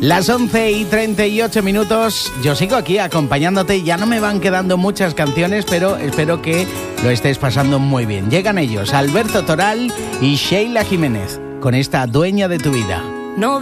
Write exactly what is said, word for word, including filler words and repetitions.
Las once y treinta y ocho minutos, yo sigo aquí acompañándote, ya no me van quedando muchas canciones, pero espero que lo estés pasando muy bien. Llegan ellos, Alberto Toral y Sheila Jiménez, con esta Dueña de tu vida. No